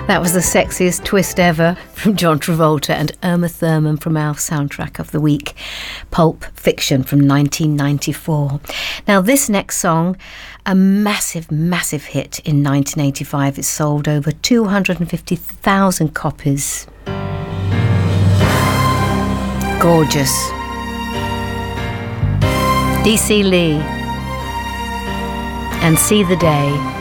That was the sexiest twist ever from John Travolta and Uma Thurman from our soundtrack of the week, Pulp Fiction from 1994. Now this next song, a massive, massive hit in 1985. It sold over 250,000 copies. Gorgeous. DC Lee and See the Day.